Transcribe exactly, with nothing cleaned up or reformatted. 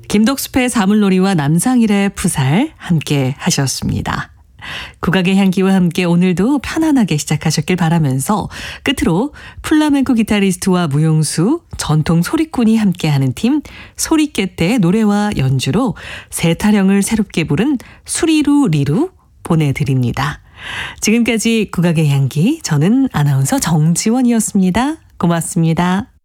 김덕수의 사물놀이와 남상일의 푸살 함께 하셨습니다. 국악의 향기와 함께 오늘도 편안하게 시작하셨길 바라면서 끝으로 플라멩코 기타리스트와 무용수, 전통 소리꾼이 함께하는 팀 소리깨떼의 노래와 연주로 새 타령을 새롭게 부른 수리루 리루 보내드립니다. 지금까지 국악의 향기, 저는 아나운서 정지원이었습니다. 고맙습니다.